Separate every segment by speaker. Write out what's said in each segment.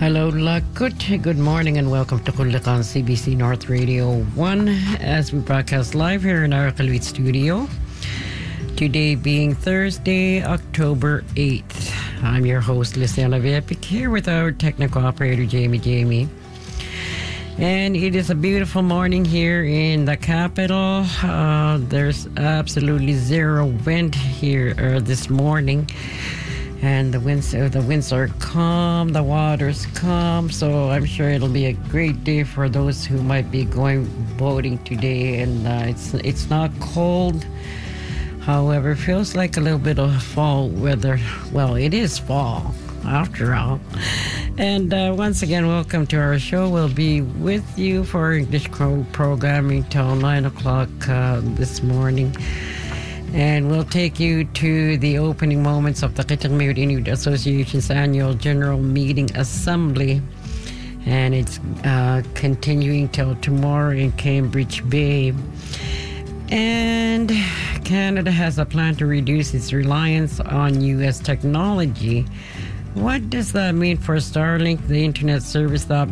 Speaker 1: Hello, Lakut. Good morning and welcome to Kulikan CBC North Radio 1 as we broadcast live here in our Kaluit studio. Today being Thursday, October 8th. I'm your host, Luciana Viepic, here with our technical operator, Jamie. And it is a beautiful morning here in the capital. There's absolutely zero wind here this morning. And the winds are calm, the water's calm, so I'm sure it'll be a great day for those who might be going boating today. And it's not cold, however, it feels like a little bit of fall weather. Well, it is fall, after all. And once again, welcome to our show. We'll be with you for English programming till 9 o'clock this morning. And we'll take you to the opening moments of the Kitikmeot Inuit Association's annual general meeting assembly. And it's continuing till tomorrow in Cambridge Bay. And Canada has a plan to reduce its reliance on U.S. technology. What does that mean for Starlink, the internet service that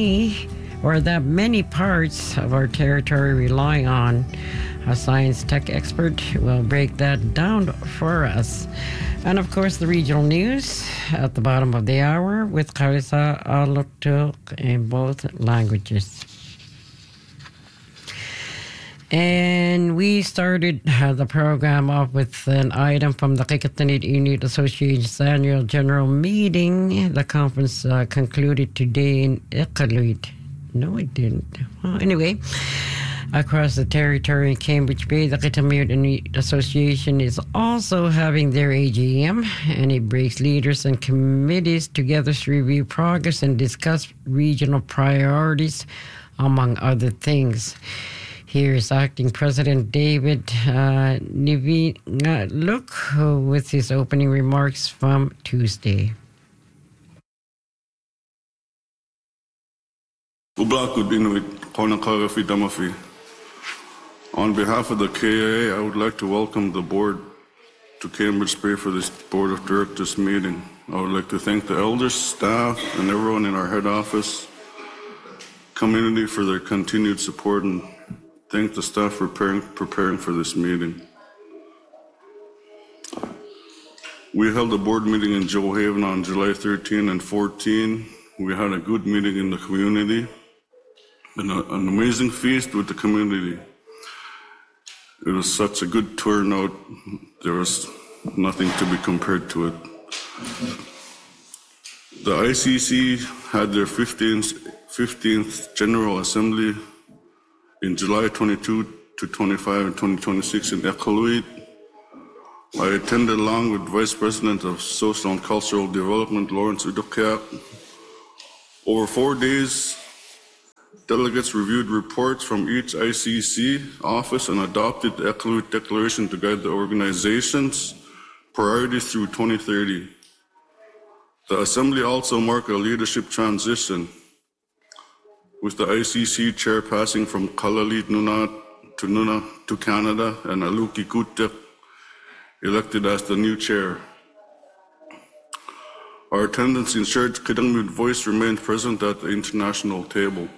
Speaker 1: many parts of our territory rely on? A science tech expert will break that down for us. And of course, the regional news at the bottom of the hour with Carissa Aloktuk in both languages. And we started the program off with an item from the Kitikmeot Inuit Association's annual general meeting. The conference concluded today in Iqaluit. No, it didn't. Well, anyway, across the territory in Cambridge Bay, the Kitikmeot Inuit Association is also having their AGM, and it brings leaders and committees together to review progress and discuss regional priorities, among other things. Here is Acting President David Nivingaluk with his opening remarks from Tuesday.
Speaker 2: On behalf of the KIA, I would like to welcome the board to Cambridge Bay for this Board of Directors meeting. I would like to thank the elders, staff, and everyone in our head office community for their continued support, and thank the staff for preparing for this meeting. We held a board meeting in Joehaven on July 13 and 14. We had a good meeting in the community and an amazing feast with the community. It was such a good turnout, there was nothing to be compared to it. The ICC had their 15th General Assembly in July 22 to 25 and 2026 in Iqaluit. I attended along with Vice President of Social and Cultural Development, Lawrence Udokiak. Over 4 days, delegates reviewed reports from each ICC office and adopted the Iqaluit Declaration to guide the organization's priorities through 2030. The Assembly also marked a leadership transition, with the ICC chair passing from Kalalit Nuna to Canada and Aluki Kutek elected as the new chair. Our attendance ensured Kitikmeot Voice remained present at the international table.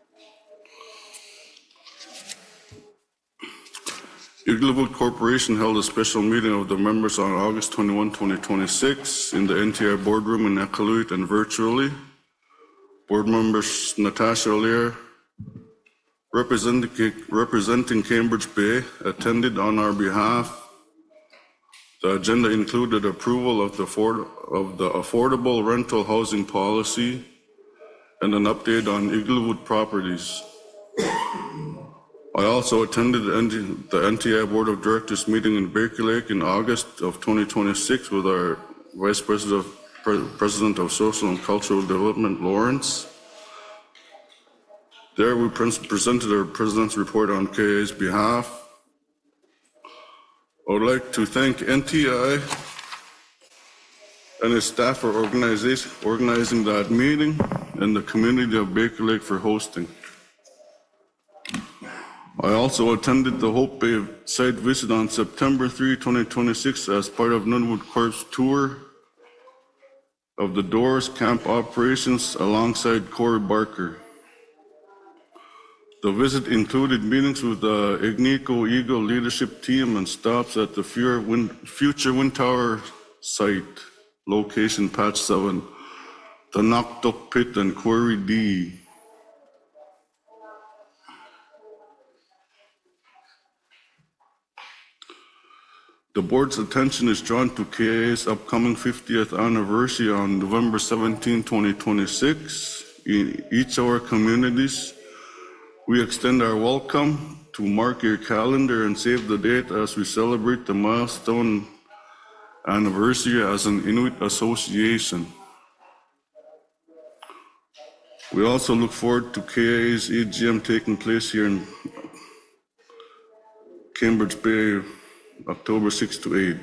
Speaker 2: Iqaluit Corporation held a special meeting of the members on August 21, 2026 in the NTI boardroom in Iqaluit and virtually. Board members Natasha Lear, representing Cambridge Bay, attended on our behalf. The agenda included approval of the affordable rental housing policy and an update on Iqaluit properties. I also attended the NTI Board of Directors meeting in Baker Lake in August of 2026 with our Vice President of Social and Cultural Development, Lawrence. There we presented our President's report on KIA's behalf. I would like to thank NTI and its staff for organizing that meeting, and the community of Baker Lake for hosting. I also attended the Hope Bay site visit on September 3, 2026 as part of Nunavut Corp's tour of the Doors Camp operations alongside Corey Barker. The visit included meetings with the Ignico Eagle leadership team and stops at the future Wind Tower site, location Patch 7, the Naktok Pit and Quarry D. The board's attention is drawn to KIA's upcoming 50th anniversary on November 17, 2026. In each of our communities, we extend our welcome to mark your calendar and save the date as we celebrate the milestone anniversary as an Inuit association. We also look forward to KIA's AGM taking place here in Cambridge Bay, October 6 to 8.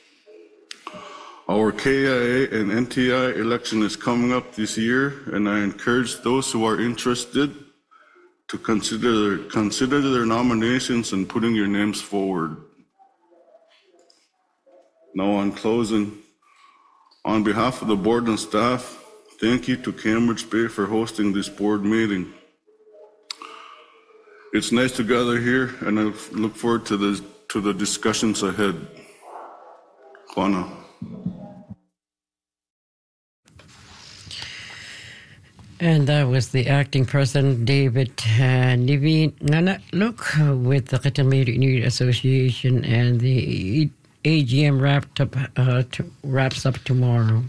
Speaker 2: Our KIA and NTI election is coming up this year, and I encourage those who are interested to consider their nominations and putting your names forward. Now, on closing, on behalf of the board and staff, thank you to Cambridge Bay for hosting this board meeting. It's nice to gather here, and I look forward to the discussions ahead. Juana.
Speaker 1: And that was the acting president, David Niveen Nganatluk, with the Kitamir Inuit Association, and the AGM wraps up tomorrow.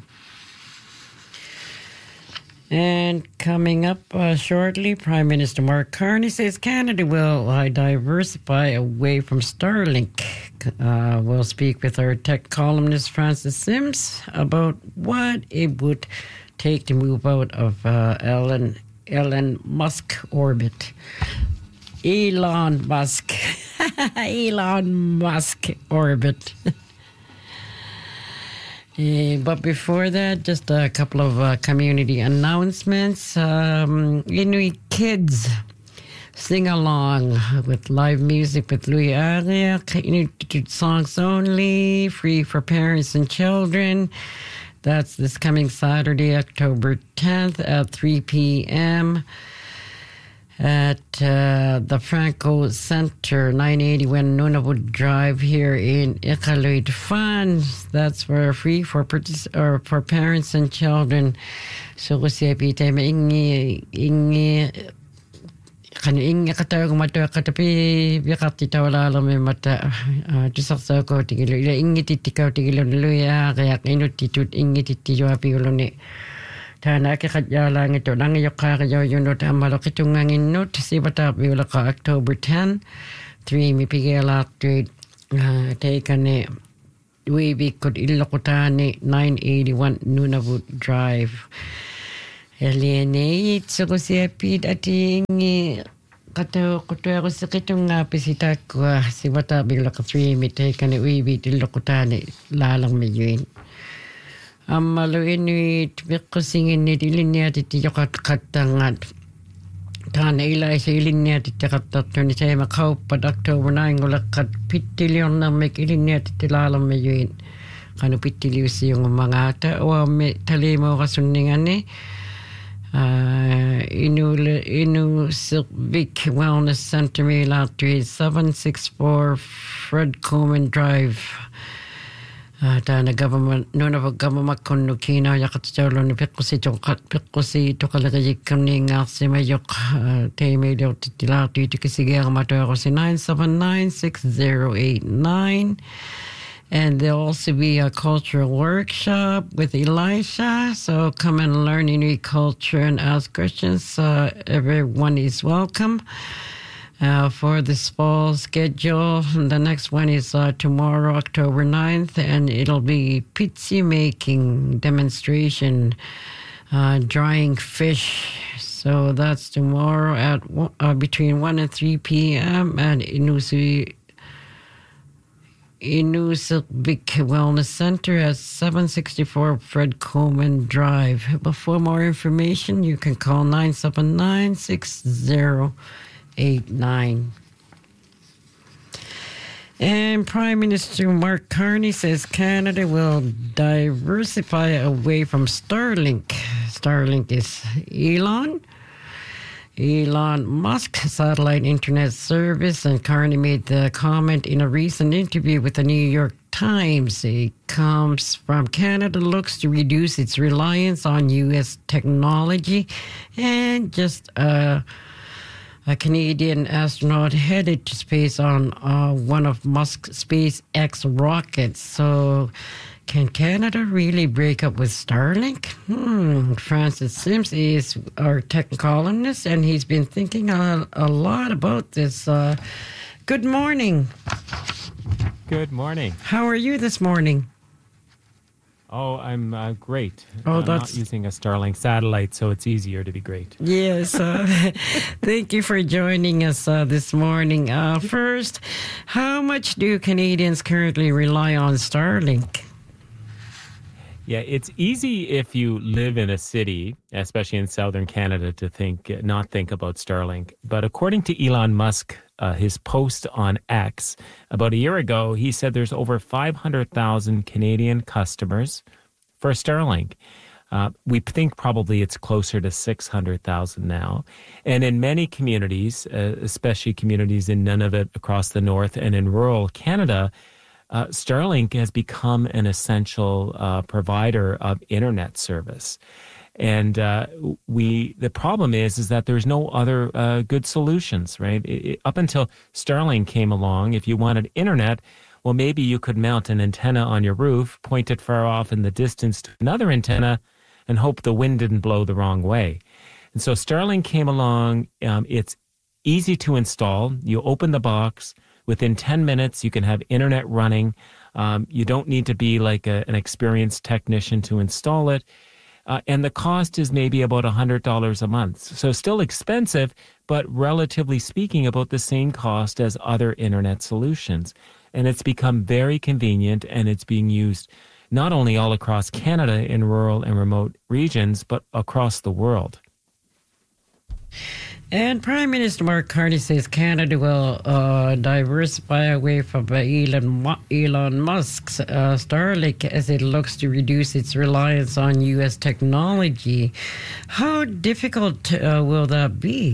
Speaker 1: And coming up shortly, Prime Minister Mark Carney says Canada will diversify away from Starlink. We'll speak with our tech columnist, Francis Sims, about what it would take to move out of Elon Musk orbit. Elon Musk orbit. But before that, just a couple of community announcements. Inuit Kids sing along with live music with Louis Ariak. Inuit songs only, free for parents and children. That's this coming Saturday, October 10th at 3 p.m. at the Franco Center, 981 Nunavut Drive here in Iqaluit. Fun. That's for free for parents and children. So siya pita ingi ingi kataw kumato katapi bikati tawala me mata tusaksa ko tigilo ila ingi titikaw tigilo luya kaya inutitut ingi titiyo apigulone. Tana ke kajala ngito nang yoka kayo yunot amalo kitungang inut si bata biula ka October 10 3 mipigela trade taken we could ilokotani 981 Nunavut Drive. Eliane so si apid ating kato kuto sa kitunga pisita ko si bata biula ka 3 mi taken we ilokotani lalang mayuin. Amalo Inuit bikusingin ni dilinya titi yokat katangat. Tana ila sa ilinya titi katat ni sa makau pad October 9 ngulakat pitilyon na mek ilinya titi lalang mayuin. Kano pitiliw siyong mga ata o me talimo kasuningan ni Inu Silvic Wellness Center Milatri 764 Fred Coleman Drive. Tana government Nunavut government kono kina yakatjalo ni pekusi to kalagayik kani ngasi mayok te medio titilati tikisiga matoro si 979-6089. And there'll also be a cultural workshop with Elisha. So come and learn Inuit culture and ask questions. Everyone is welcome. For this fall schedule, the next one is tomorrow, October 9th, and it'll be pizza making demonstration, drying fish. So that's tomorrow at between 1 and 3 p.m. at Inusit Wellness Center at 764 Fred Coleman Drive. But for more information, you can call 979-6089. And Prime Minister Mark Carney says Canada will diversify away from Starlink. Starlink is Elon Musk satellite internet service, and Carney made the comment in a recent interview with the New York Times. It comes from Canada looks to reduce its reliance on U.S. technology, and just a Canadian astronaut headed to space on one of Musk's SpaceX rockets. So can Canada really break up with Starlink? Francis Sims is our tech columnist, and he's been thinking a lot about this. Good morning.
Speaker 3: Good morning.
Speaker 1: How are you this morning?
Speaker 3: Oh, I'm great.
Speaker 1: Oh,
Speaker 3: I'm not using a Starlink satellite, so it's easier to be great.
Speaker 1: Yes. Thank you for joining us this morning. First, how much do Canadians currently rely on Starlink?
Speaker 3: Yeah, it's easy if you live in a city, especially in southern Canada, to not think about Starlink. But according to Elon Musk, his post on X about a year ago, he said there's over 500,000 Canadian customers for Starlink. We think probably it's closer to 600,000 now. And in many communities, especially communities in Nunavut across the north and in rural Canada, Starlink has become an essential provider of internet service. And the problem is that there's no other good solutions, right? Up until Starlink came along, if you wanted internet, well, maybe you could mount an antenna on your roof, point it far off in the distance to another antenna, and hope the wind didn't blow the wrong way. And so Starlink came along. It's easy to install. You open the box. Within 10 minutes, you can have internet running. You don't need to be like an experienced technician to install it. And the cost is maybe about $100 a month. So still expensive, but relatively speaking, about the same cost as other internet solutions. And it's become very convenient, and it's being used not only all across Canada in rural and remote regions, but across the world.
Speaker 1: And Prime Minister Mark Carney says Canada will diversify away from Elon Musk's Starlink as it looks to reduce its reliance on U.S. technology. How difficult will that be?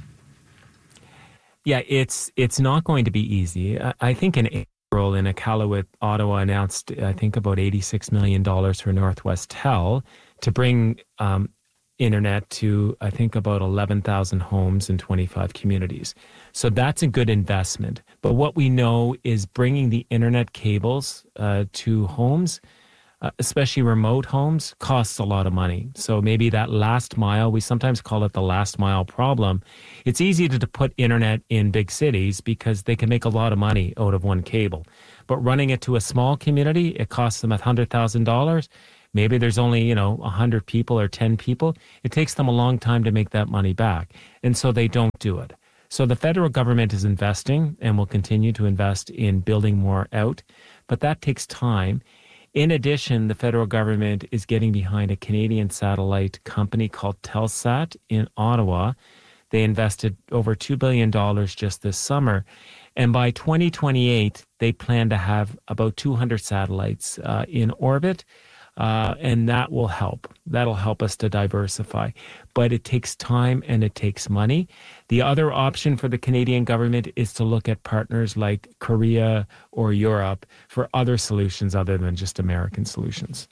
Speaker 3: Yeah, it's not going to be easy. I think in April, in Iqaluit, Ottawa announced, I think, about $86 million for Northwestel to bring internet to, I think, about 11,000 homes in 25 communities. So that's a good investment. But what we know is bringing the internet cables to homes, especially remote homes, costs a lot of money. So maybe that last mile, we sometimes call it the last mile problem. It's easy to put internet in big cities because they can make a lot of money out of one cable. But running it to a small community, it costs them $100,000. Maybe there's only, 100 people or 10 people. It takes them a long time to make that money back. And so they don't do it. So the federal government is investing and will continue to invest in building more out. But that takes time. In addition, the federal government is getting behind a Canadian satellite company called Telsat in Ottawa. They invested over $2 billion just this summer. And by 2028, they plan to have about 200 satellites in orbit. And that will help. That'll help us to diversify. But it takes time and it takes money. The other option for the Canadian government is to look at partners like Korea or Europe for other solutions other than just American solutions.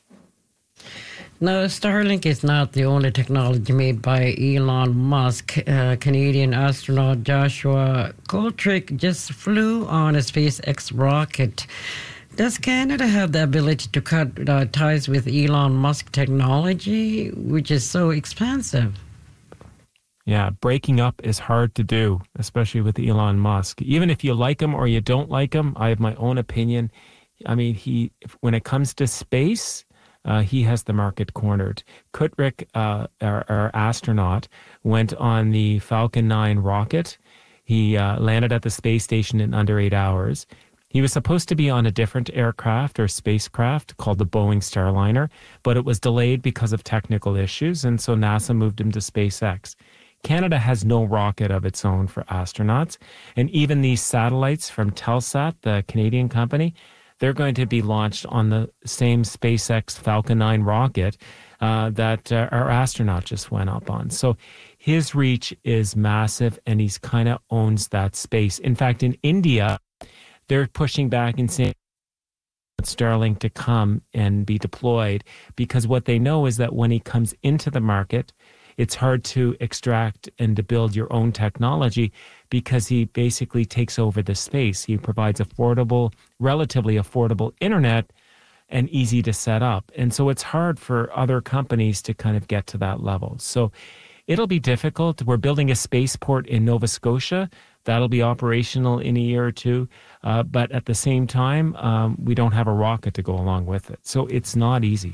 Speaker 1: Now, Starlink is not the only technology made by Elon Musk. Canadian astronaut Joshua Coltrick just flew on a SpaceX rocket. Does Canada have the ability to cut ties with Elon Musk technology, which is so expensive?
Speaker 3: Yeah, breaking up is hard to do, especially with Elon Musk. Even if you like him or you don't like him, I have my own opinion. I mean, when it comes to space, he has the market cornered. Kutrick, our astronaut, went on the Falcon 9 rocket. He landed at the space station in under 8 hours. He was supposed to be on a different aircraft or spacecraft called the Boeing Starliner, but it was delayed because of technical issues, and so NASA moved him to SpaceX. Canada has no rocket of its own for astronauts. And even these satellites from Telesat, the Canadian company, they're going to be launched on the same SpaceX Falcon 9 rocket that our astronaut just went up on. So his reach is massive, and he's kind of owns that space. In fact, in India, they're pushing back and saying Starlink to come and be deployed, because what they know is that when he comes into the market, it's hard to extract and to build your own technology, because he basically takes over the space. He provides relatively affordable internet and easy to set up. And so it's hard for other companies to kind of get to that level. So it'll be difficult. We're building a spaceport in Nova Scotia. That'll be operational in a year or two. But at the same time, we don't have a rocket to go along with it. So it's not easy.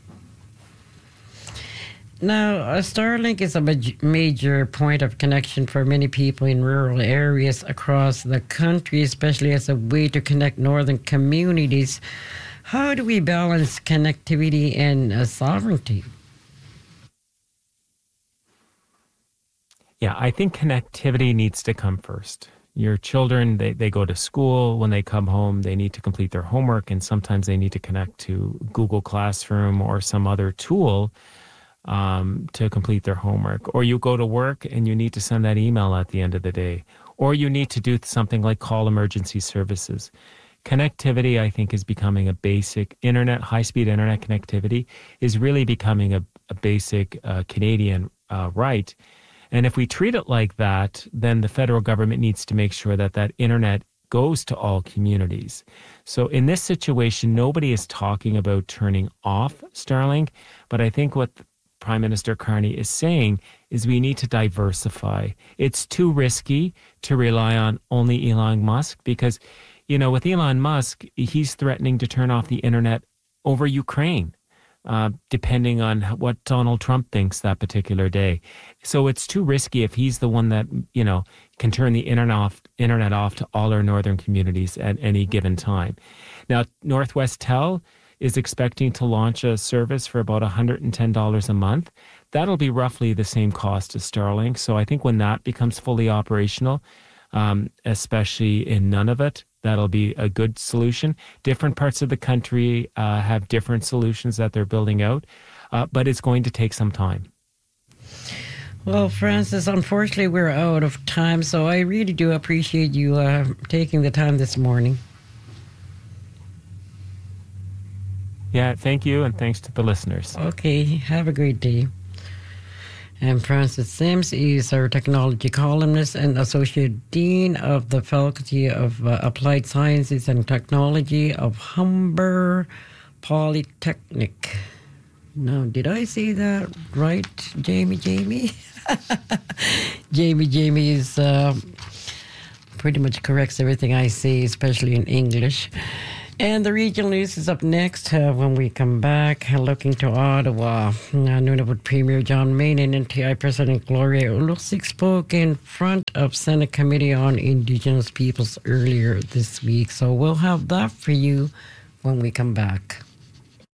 Speaker 1: Now, Starlink is a major point of connection for many people in rural areas across the country, especially as a way to connect northern communities. How do we balance connectivity and sovereignty?
Speaker 3: Yeah, I think connectivity needs to come first. Your children, they go to school. When they come home, they need to complete their homework, and sometimes they need to connect to Google Classroom or some other tool to complete their homework. Or you go to work and you need to send that email at the end of the day. Or you need to do something like call emergency services. Connectivity, I think, is becoming a basic high-speed internet connectivity is really becoming a basic Canadian right. And if we treat it like that, then the federal government needs to make sure that that internet goes to all communities. So in this situation, nobody is talking about turning off Starlink, but I think what Prime Minister Carney is saying is we need to diversify. It's too risky to rely on only Elon Musk, because, with Elon Musk, he's threatening to turn off the internet over Ukraine, depending on what Donald Trump thinks that particular day. So it's too risky if he's the one that, can turn the internet off to all our northern communities at any given time. Now, Northwest Tel is expecting to launch a service for about $110 a month. That'll be roughly the same cost as Starlink. So I think when that becomes fully operational, especially in Nunavut, that'll be a good solution. Different parts of the country have different solutions that they're building out, but it's going to take some time.
Speaker 1: Well, Francis, unfortunately, we're out of time, so I really do appreciate you taking the time this morning.
Speaker 3: Yeah, thank you, and thanks to the listeners.
Speaker 1: Okay, have a great day. And Francis Sims is our technology columnist and Associate Dean of the Faculty of Applied Sciences and Technology of Humber Polytechnic. Now, did I say that right, Jamie? Jamie is pretty much corrects everything I say, especially in English. And the regional news is up next when we come back. Looking to Ottawa, Nunavut Premier John Main and NTI President Gloria Ulusik spoke in front of Senate Committee on Indigenous Peoples earlier this week. So we'll have that for you when we come back.